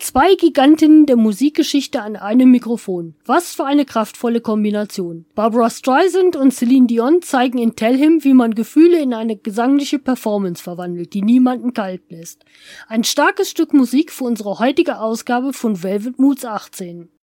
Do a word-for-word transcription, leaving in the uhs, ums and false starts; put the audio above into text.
Zwei Gigantinnen der Musikgeschichte an einem Mikrofon. Was für eine kraftvolle Kombination. Barbra Streisand und Celine Dion zeigen in Tell Him, wie man Gefühle in eine gesangliche Performance verwandelt, die niemanden kalt lässt. Ein starkes Stück Musik für unsere heutige Ausgabe von Velvet Moods achtzehn.